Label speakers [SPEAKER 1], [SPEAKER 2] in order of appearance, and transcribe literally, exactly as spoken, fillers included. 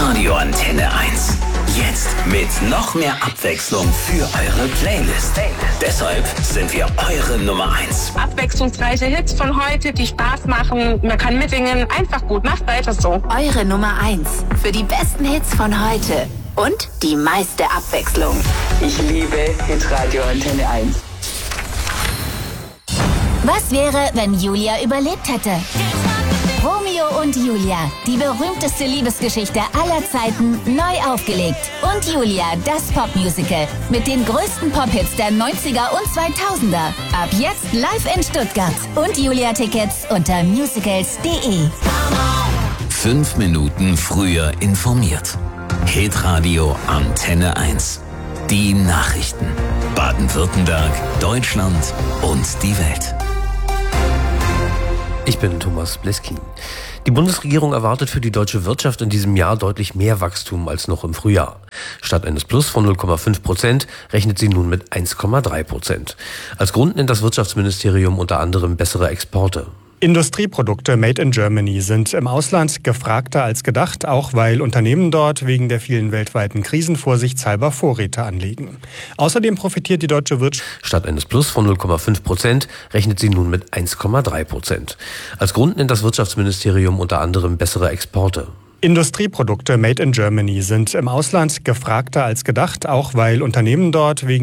[SPEAKER 1] Hitradio Antenne eins. Jetzt mit noch mehr Abwechslung für eure Playlist. Deshalb sind wir eure Nummer eins.
[SPEAKER 2] Abwechslungsreiche Hits von heute, die Spaß machen. Man kann mitsingen. Einfach gut. Macht weiter so.
[SPEAKER 3] Eure Nummer eins für die besten Hits von heute. Und die meiste Abwechslung.
[SPEAKER 4] Ich liebe Hitradio Antenne eins.
[SPEAKER 5] Was wäre, wenn Julia überlebt hätte? Romeo und Julia, die berühmteste Liebesgeschichte aller Zeiten, neu aufgelegt. Und Julia, das Popmusical mit den größten Pop-Hits der neunziger und zweitausender. Ab jetzt live in Stuttgart. Und Julia-Tickets unter musicals punkt de.
[SPEAKER 1] Fünf Minuten früher informiert. Hitradio Antenne eins. Die Nachrichten. Baden-Württemberg, Deutschland und die Welt.
[SPEAKER 6] Ich bin Thomas Bleskin. Die Bundesregierung erwartet für die deutsche Wirtschaft in diesem Jahr deutlich mehr Wachstum als noch im Frühjahr. Statt eines Plus von null Komma fünf Prozent rechnet sie nun mit eins Komma drei Prozent. Als Grund nennt das Wirtschaftsministerium unter anderem bessere Exporte.
[SPEAKER 7] Industrieprodukte made in Germany sind im Ausland gefragter als gedacht, auch weil Unternehmen dort wegen der vielen weltweiten Krisen vorsichtshalber Vorräte anlegen. Außerdem profitiert die deutsche Wirtschaft.
[SPEAKER 6] Statt eines Plus von null Komma fünf Prozent rechnet sie nun mit eins Komma drei Prozent. Als Grund nennt das Wirtschaftsministerium unter anderem bessere Exporte.
[SPEAKER 7] Industrieprodukte made in Germany sind im Ausland gefragter als gedacht, auch weil Unternehmen dort wegen